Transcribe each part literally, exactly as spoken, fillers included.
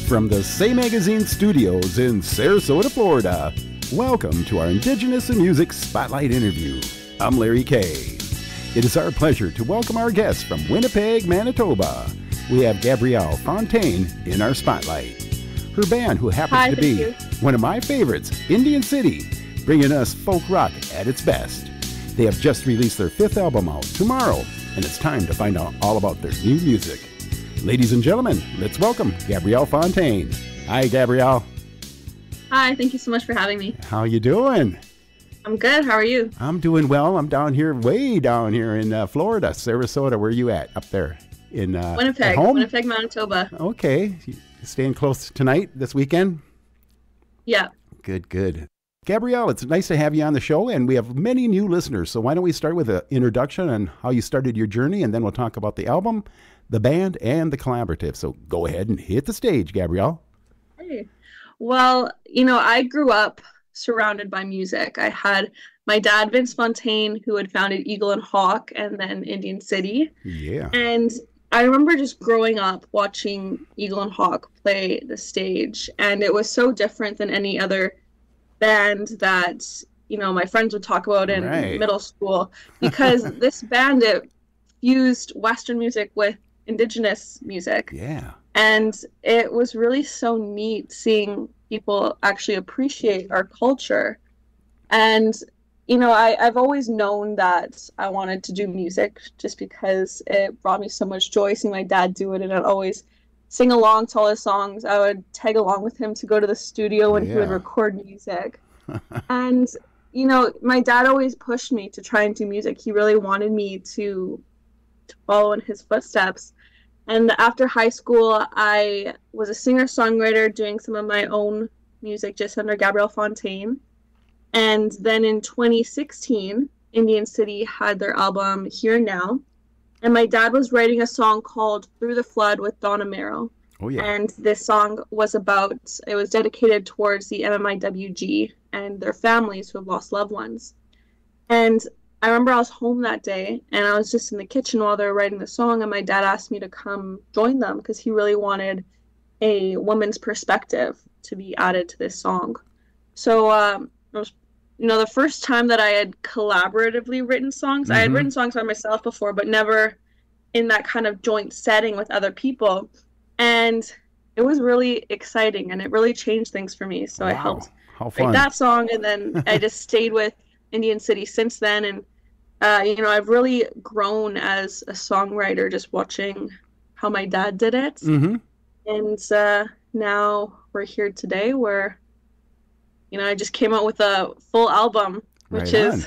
From the Say Magazine studios in Sarasota, Florida, welcome to our Indigenous in Music Spotlight interview. I'm Larry Kay. It is our pleasure to welcome our guest from Winnipeg, Manitoba. We have Gabrielle Fontaine in our spotlight. Her band, who happens Hi, to be you. one of my favorites, Indian City, bringing us folk rock at its best. They have just released their fifth album out tomorrow, and it's time to find out all about their new music. Ladies and gentlemen, let's welcome Gabrielle Fontaine. Hi, Gabrielle. Hi, thank you so much for having me. How you doing? I'm good. How are you? I'm doing well. I'm down here, way down here in uh, Florida, Sarasota. Where are you at? Up there in uh, Winnipeg, at home? Winnipeg, Manitoba. Okay. You staying close tonight, this weekend? Yeah. Good, good. Gabrielle, it's nice to have you on the show, and we have many new listeners. So why don't we start with an introduction on how you started your journey, and then we'll talk about the album, the band, and the collaborative. So go ahead and hit the stage, Gabrielle. Hey. Well, you know, I grew up surrounded by music. I had my dad, Vince Fontaine, who had founded Eagle and Hawk and then Indian City. Yeah. And I remember just growing up watching Eagle and Hawk play the stage, and it was so different than any other band that, you know, my friends would talk about in Right. middle school, because this band, it fused Western music with Indigenous music. Yeah. And it was really so neat seeing people actually appreciate our culture. And, you know, I, I've always known that I wanted to do music just because it brought me so much joy seeing my dad do it. And I'd always sing along to all his songs. I would tag along with him to go to the studio when he would Yeah. record music. And, you know, my dad always pushed me to try and do music. He really wanted me to, to follow in his footsteps. And after high school, I was a singer-songwriter doing some of my own music just under Gabrielle Fontaine. And then in twenty sixteen, Indian City had their album Here and Now. And my dad was writing a song called Through the Flood with Donna Merrill. Oh, yeah. And this song was about, it was dedicated towards the M M I W G and their families who have lost loved ones. And I remember I was home that day, and I was just in the kitchen while they were writing the song, and my dad asked me to come join them because he really wanted a woman's perspective to be added to this song. So um, it was, you know, the first time that I had collaboratively written songs. I had Mhm. written songs by myself before, but never in that kind of joint setting with other people. And it was really exciting, and it really changed things for me. So I Wow. helped How write fun. that song, and then I just stayed with Indian City since then. And uh, you know, I've really grown as a songwriter just watching how my dad did it. Mm-hmm. And uh, now we're here today where, you know, I just came out with a full album, which Right is on.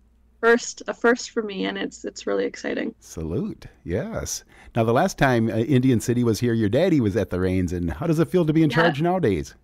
first a first for me, and it's it's really exciting. Salute. Yes. Now, the last time uh, Indian City was here, your daddy was at the reins. And how does it feel to be in Yeah. charge nowadays?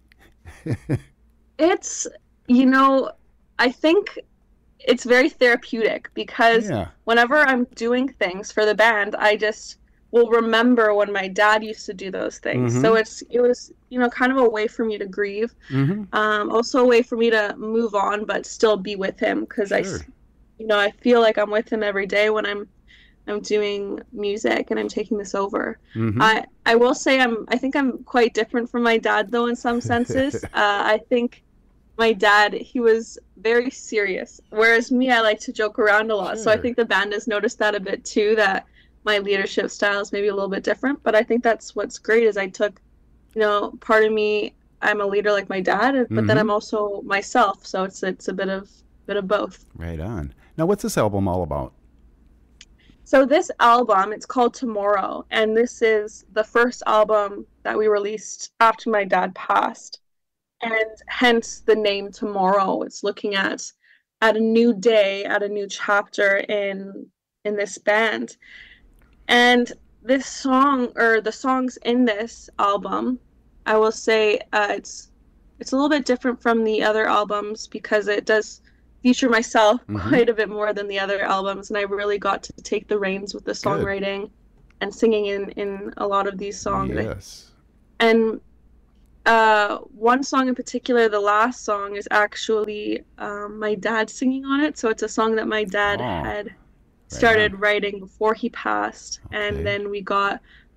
It's, you know, I think it's very therapeutic because Yeah. whenever I'm doing things for the band, I just will remember when my dad used to do those things. Mhm. So it's it was, you know, kind of a way for me to grieve. Mm-hmm. Um, also a way for me to move on, but still be with him because I, Sure. s- you know, I feel like I'm with him every day when I'm I'm doing music and I'm taking this over. Mm-hmm. I I will say I'm I think I'm quite different from my dad though in some senses. uh, I think my dad, he was very serious, whereas me, I like to joke around a lot. So I Sure. think the band has noticed that a bit too, that my leadership style is maybe a little bit different. But I think that's what's great is I took, you know, part of me, I'm a leader like my dad, but then Mhm. I'm also myself. So it's it's a bit of bit of both. Right on. Now, what's this album all about? So this album, it's called Tomorrow, and this is the first album that we released after my dad passed, and hence the name Tomorrow. It's looking at at a new day, at a new chapter in in this band. And this song, or the songs in this album, I will say uh, it's it's a little bit different from the other albums because it does feature myself Mhm. quite a bit more than the other albums, and I really got to take the reins with the songwriting and singing in in a lot of these songs. Yes. And uh, one song in particular, the last song, is actually um, my dad singing on it. So it's a song that my dad Oh, had right started on. writing before he passed, Okay. and then we got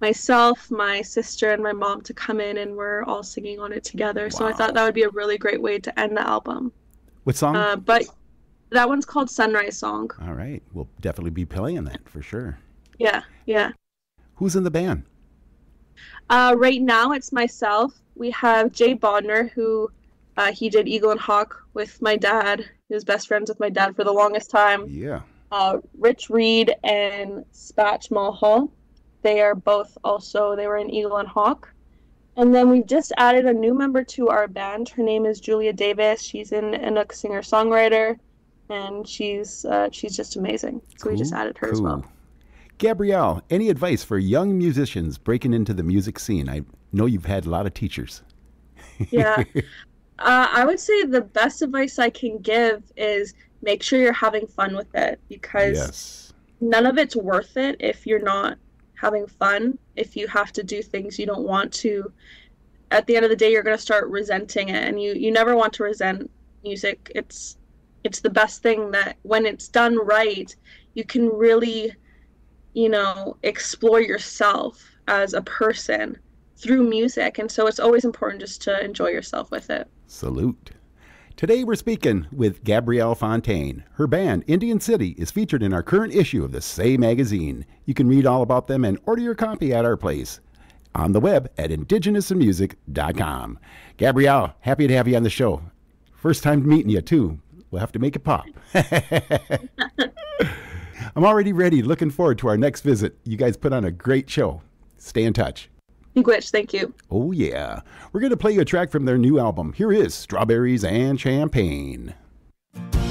myself, my sister, and my mom to come in, and we're all singing on it together. Wow. So I thought that would be a really great way to end the album. What song? Uh, but that one's called Sunrise Song. All right. We'll definitely be playing that for sure. Yeah, yeah. Who's in the band? Uh, right now, it's myself. We have Jay Bodner, who uh, he did Eagle and Hawk with my dad. He was best friends with my dad for the longest time. Yeah. Uh, Rich Reed and Spatch Mulhall. They are both also, they were in Eagle and Hawk. And then we've just added a new member to our band. Her name is Julia Davis. She's an Inuk singer-songwriter, and she's uh, she's just amazing. So cool, we just added her cool. as well. Gabrielle, any advice for young musicians breaking into the music scene? I know you've had a lot of teachers. Yeah. Uh, I would say the best advice I can give is make sure you're having fun with it, because yes. none of it's worth it if you're not having fun. If you have to do things you don't want to, at the end of the day, you're going to start resenting it, and you, you never want to resent music. It's it's the best thing that when it's done right, you can really, you know, explore yourself as a person through music. And so it's always important just to enjoy yourself with it. Salute. Today we're speaking with Gabrielle Fontaine. Her band, Indian City, is featured in our current issue of the Say magazine. You can read all about them and order your copy at our place on the web at indigenous music dot com. Gabrielle, happy to have you on the show. First time meeting you, too. We'll have to make it pop. I'm already ready, looking forward to our next visit. You guys put on a great show. Stay in touch. English, thank you. Oh, yeah. We're going to play you a track from their new album. Here is Strawberries and Champagne.